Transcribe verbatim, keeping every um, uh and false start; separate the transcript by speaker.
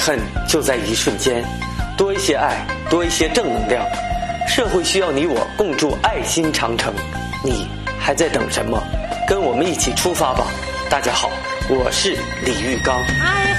Speaker 1: 恨就在一瞬间，多一些爱，多一些正能量。社会需要你我共筑爱心长城，你还在等什么？跟我们一起出发吧！大家好，我是李玉刚。